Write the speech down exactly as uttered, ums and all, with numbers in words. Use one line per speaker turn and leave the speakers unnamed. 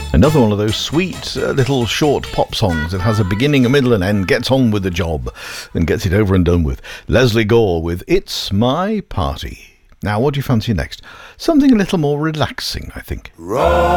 Another one of those sweet uh, little short pop songs that has a beginning, a middle and end, gets on with the job and gets it over and done with. Leslie Gore with It's My Party. Now, what do you fancy next? Something a little more relaxing, I think.